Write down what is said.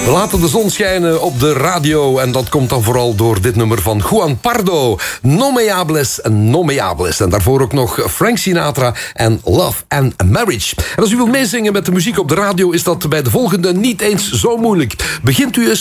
We laten de zon schijnen op de radio. En dat komt dan vooral door dit nummer van Juan Pardo. No Me Hables, No Me Hables. En daarvoor ook nog Frank Sinatra en Love and Marriage. En als u wilt meezingen met de muziek op de radio... is dat bij de volgende niet eens zo moeilijk. Begint u eens